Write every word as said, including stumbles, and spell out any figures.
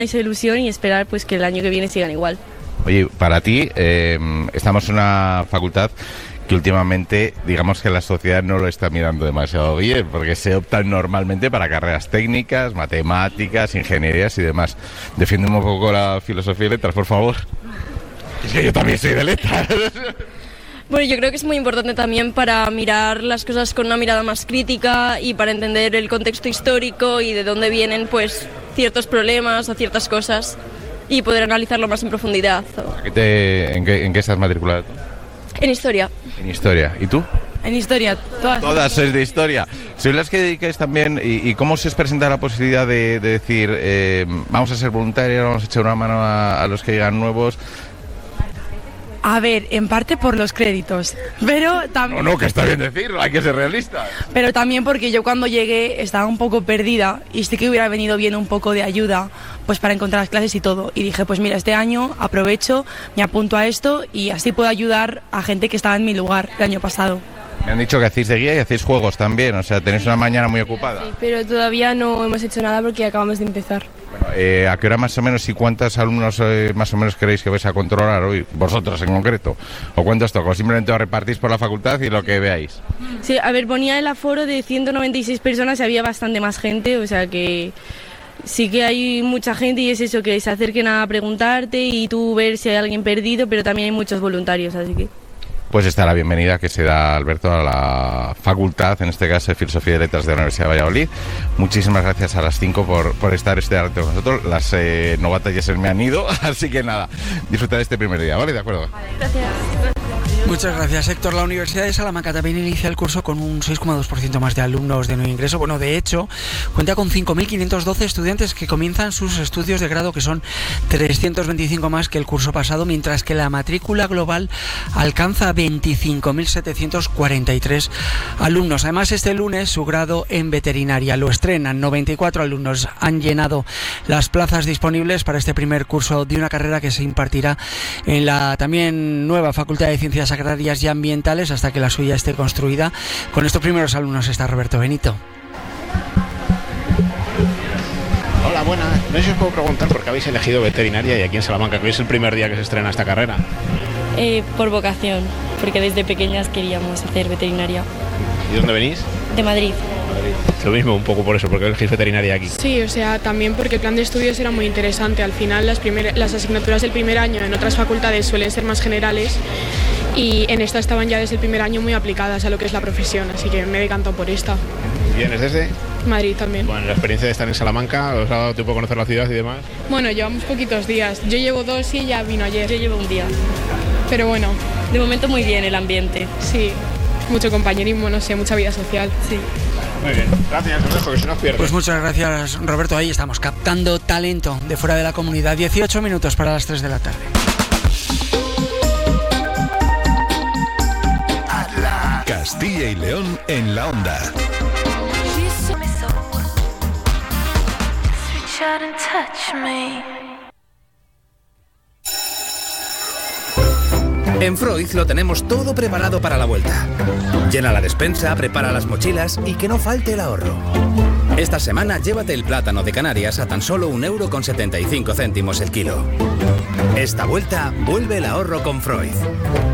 esa ilusión y esperar pues que el año que viene sigan igual. Oye, para ti, eh, estamos en una facultad que últimamente, digamos que la sociedad no lo está mirando demasiado bien, porque se optan normalmente para carreras técnicas, matemáticas, ingenierías y demás. Defiéndeme un poco la filosofía y letras, por favor. Es que yo también soy de letras. Bueno, yo creo que es muy importante también para mirar las cosas con una mirada más crítica y para entender el contexto histórico y de dónde vienen pues ciertos problemas o ciertas cosas y poder analizarlo más en profundidad. ¿Qué te, en, qué, ¿En qué estás matriculada tú? En historia. En historia. ¿Y tú? En historia, todas. Todas sois de historia. ¿Sois las que dedicáis también? ¿Y, y cómo se os presenta la posibilidad de, de decir, eh, vamos a ser voluntarios, vamos a echar una mano a, a los que llegan nuevos? A ver, en parte por los créditos, pero también... No, no, que está bien decirlo, hay que ser realista. Pero también porque yo cuando llegué estaba un poco perdida y sí que hubiera venido bien un poco de ayuda pues para encontrar las clases y todo. Y dije, pues mira, este año aprovecho, me apunto a esto y así puedo ayudar a gente que estaba en mi lugar el año pasado. Me han dicho que hacéis de guía y hacéis juegos también, o sea, tenéis una mañana muy ocupada. Sí, pero todavía no hemos hecho nada porque acabamos de empezar. Bueno, eh, ¿a qué hora más o menos y cuántos alumnos eh, más o menos creéis que vais a controlar hoy? Vosotros en concreto. ¿O cuántos toco? Simplemente os repartís por la facultad y lo que veáis. Sí, a ver, ponía el aforo de ciento noventa y seis personas y había bastante más gente, o sea que sí que hay mucha gente y es eso, que se acerquen a preguntarte y tú ver si hay alguien perdido, pero también hay muchos voluntarios, así que... Pues está la bienvenida que se da, Alberto, a la facultad, en este caso de Filosofía y Letras de la Universidad de Valladolid. Muchísimas gracias a las cinco por, por estar este rato con nosotros. Las eh, novatas ya se me han ido, así que nada, disfrutar de este primer día, ¿vale? De acuerdo. Vale, gracias. Muchas gracias, Héctor. La Universidad de Salamanca también inicia el curso con un seis coma dos por ciento más de alumnos de nuevo ingreso. Bueno, de hecho, cuenta con cinco mil quinientos doce estudiantes que comienzan sus estudios de grado, que son trescientos veinticinco más que el curso pasado, mientras que la matrícula global alcanza veinticinco mil setecientos cuarenta y tres alumnos. Además, este lunes su grado en veterinaria lo estrenan. noventa y cuatro alumnos han llenado las plazas disponibles para este primer curso de una carrera que se impartirá en la también nueva Facultad de Ciencias Agrarias y Ambientales hasta que la suya esté construida. Con estos primeros alumnos está Roberto Benito. Hola, buenas. No sé si os puedo preguntar por qué habéis elegido veterinaria y aquí en Salamanca, que hoy es el primer día que se estrena esta carrera. Eh, por vocación, porque desde pequeñas queríamos hacer veterinaria. ¿Y dónde venís? De Madrid. Lo mismo, un poco por eso, porque elegís veterinaria aquí. Sí, o sea, también porque el plan de estudios era muy interesante. Al final las, primer, las asignaturas del primer año en otras facultades suelen ser más generales y en esta estaban ya desde el primer año muy aplicadas a lo que es la profesión, así que me he decantado por esta. ¿Vienes desde? Madrid también. Bueno, la experiencia de estar en Salamanca, ¿os ha dado tiempo a conocer la ciudad y demás? Bueno, llevamos poquitos días. Yo llevo dos y ella vino ayer. Yo llevo un día. Pero bueno. De momento muy bien el ambiente. Sí, mucho compañerismo, no sé, mucha vida social. Sí. Muy bien, gracias, os dejo que se nos pierde. Pues muchas gracias, Roberto. Ahí estamos captando talento de fuera de la comunidad. dieciocho minutos para las tres de la tarde. Castilla y León en la onda. En Freud lo tenemos todo preparado para la vuelta. Llena la despensa, prepara las mochilas y que no falte el ahorro. Esta semana llévate el plátano de Canarias a tan solo un euro con setenta y cinco céntimos el kilo. Esta vuelta vuelve el ahorro con Freud.